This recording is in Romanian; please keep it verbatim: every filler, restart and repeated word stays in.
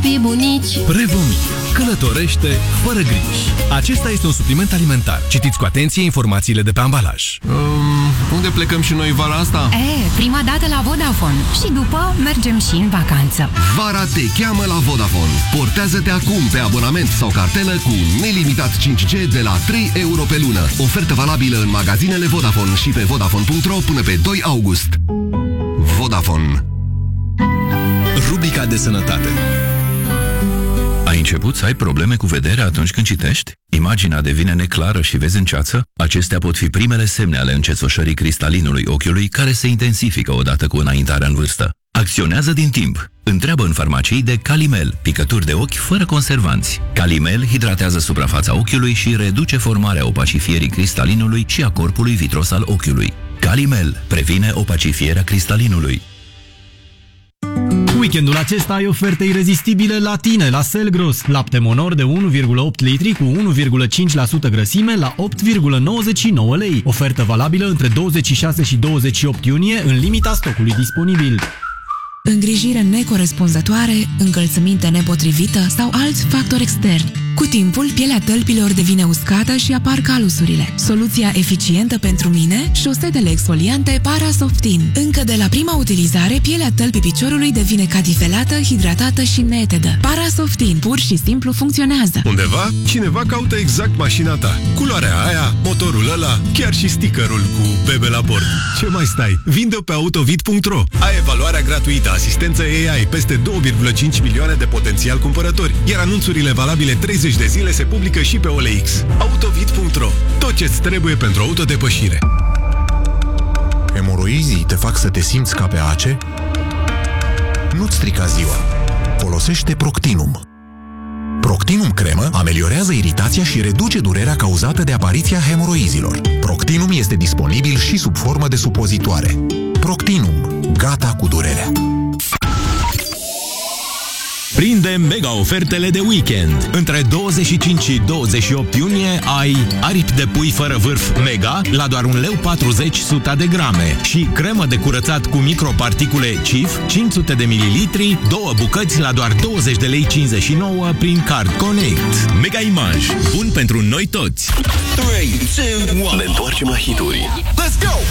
papi, bunici. Prevomit. Călătorește fără griji. Acesta este un supliment alimentar. Citiți cu atenție informațiile de pe ambalaj. Um, unde plecăm și noi vara asta? E, prima dată la Vodafone. Și după mergem și în vacanță. Vara te cheamă la Vodafone. Portează-te acum pe abonament sau cartelă cu nelimitat cinci G de la trei euro pe lună. Ofertă valabilă în magazinele Vodafone și pe vodafone punct ro până pe doi august. Vodafone. Rubrica de sănătate. Ai început să ai probleme cu vederea atunci când citești? Imaginea devine neclară și vezi în ceață? Acestea pot fi primele semne ale încețoșării cristalinului ochiului, care se intensifică odată cu înaintarea în vârstă. Acționează din timp. Întreabă în farmacii de Calimel, picături de ochi fără conservanți. Calimel hidratează suprafața ochiului și reduce formarea opacifierii cristalinului și a corpului vitros al ochiului. Calimel previne opacifierea cristalinului. Weekendul acesta ai oferte irezistibile la tine, la Selgros. Lapte Monor de unu virgulă opt litri cu unu virgulă cinci la sută grăsime la opt virgulă nouăzeci și nouă lei. Ofertă valabilă între douăzeci și șase și douăzeci și opt iunie în limita stocului disponibil. Îngrijire necorespunzătoare, încălțăminte nepotrivită sau alți factori externi. Cu timpul, pielea tălpilor devine uscată și apar calusurile. Soluția eficientă pentru mine, șosetele exfoliante Parasoftin. Încă de la prima utilizare, pielea tălpii piciorului devine cadifelată, hidratată și netedă. Parasoftin pur și simplu funcționează. Undeva, cineva caută exact mașina ta. Culoarea aia, motorul ăla, chiar și stickerul cu bebe la bord. Ce mai stai? Vinde-o pe autovid punct ro. Ai evaluarea gratuită, asistență A I, peste două virgulă cinci milioane de potențial cumpărători, iar anunțurile valabile treizeci de zile se publică și pe O L X. autovid punct ro. Tot ce-ți trebuie pentru autodepășire. Hemoroizii te fac să te simți ca pe ace? Nu-ți strica ziua. Folosește Proctinum. Proctinum cremă ameliorează iritația și reduce durerea cauzată de apariția hemoroizilor. Proctinum este disponibil și sub formă de supozitoare. Proctinum. Gata cu durerea. Prinde mega ofertele de weekend. Între douăzeci și cinci și douăzeci și opt iunie ai aripi de pui fără vârf mega la doar un leu patruzeci suta de grame și cremă de curățat cu microparticule Cif cinci sute de mililitri, două bucăți la doar douăzeci de lei cincizeci și nouă prin Card Connect. Mega Image. Bun pentru noi toți. trei, doi, unu. Ne întoarcem la hituri. Let's go!